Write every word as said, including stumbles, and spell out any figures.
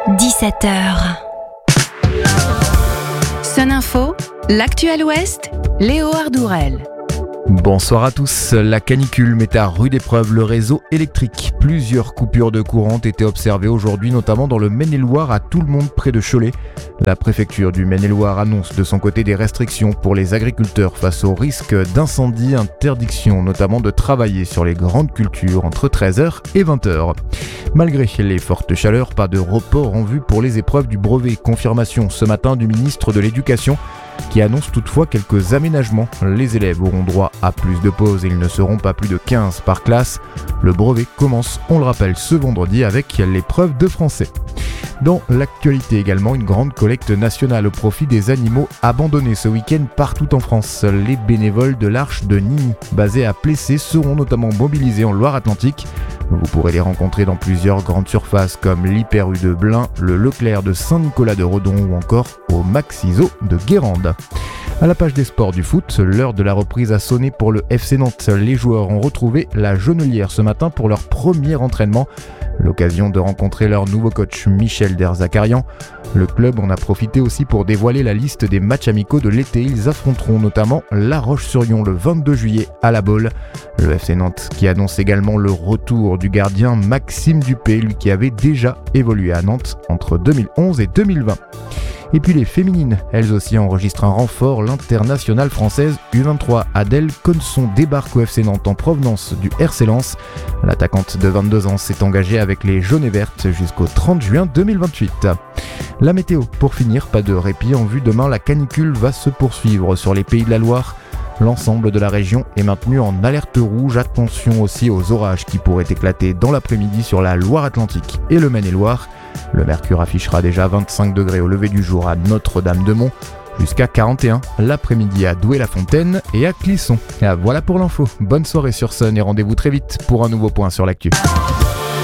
dix-sept heures. Sun Info, l'actu à l'Ouest, Léo Ardourel. Bonsoir à tous. La canicule met à rude épreuve le réseau électrique. Plusieurs coupures de courant ont été observées aujourd'hui, notamment dans le Maine-et-Loire à Tout-le-Monde près de Cholet. La préfecture du Maine-et-Loire annonce de son côté des restrictions pour les agriculteurs face au risque d'incendie, interdiction notamment de travailler sur les grandes cultures entre treize heures et vingt heures. Malgré les fortes chaleurs, pas de report en vue pour les épreuves du brevet. Confirmation ce matin du ministre de l'Éducation qui annonce toutefois quelques aménagements. Les élèves auront droit à plus de pauses et ils ne seront pas plus de quinze par classe. Le brevet commence, on le rappelle, ce vendredi avec l'épreuve de français. Dans l'actualité également, une grande collecte nationale au profit des animaux abandonnés ce week-end partout en France. Les bénévoles de l'Arche de Nîmes, basés à Plessé, seront notamment mobilisés en Loire-Atlantique. Vous pourrez les rencontrer dans plusieurs grandes surfaces comme l'Hyper U de Blain, le Leclerc de Saint-Nicolas-de-Redon ou encore au Maxiso de Guérande. À la page des sports du foot, l'heure de la reprise a sonné pour le F C Nantes. Les joueurs ont retrouvé la Jonelière ce matin pour leur premier entraînement. L'occasion de rencontrer leur nouveau coach Michel Derzakarian. Le club en a profité aussi pour dévoiler la liste des matchs amicaux de l'été. Ils affronteront notamment La Roche-sur-Yon le vingt-deux juillet à La Baule. Le F C Nantes qui annonce également le retour du gardien Maxime Dupé, lui qui avait déjà évolué à Nantes entre deux mille onze et deux mille vingt. Et puis les féminines, elles aussi enregistrent un renfort. L'internationale française U vingt-trois Adèle Conson débarque au F C Nantes en provenance du R C Lens. L'attaquante de vingt-deux ans s'est engagée avec les jaunes et vertes jusqu'au trente juin deux mille vingt-huit. La météo, pour finir, pas de répit en vue. Demain, la canicule va se poursuivre sur les Pays de la Loire. L'ensemble de la région est maintenu en alerte rouge. Attention aussi aux orages qui pourraient éclater dans l'après-midi sur la Loire-Atlantique et le Maine-et-Loire. Le mercure affichera déjà vingt-cinq degrés au lever du jour à Notre-Dame-de-Mont, jusqu'à quarante et un l'après-midi à Douai-la-Fontaine et à Clisson. Et voilà pour l'info. Bonne soirée sur Sun et rendez-vous très vite pour un nouveau point sur l'actu.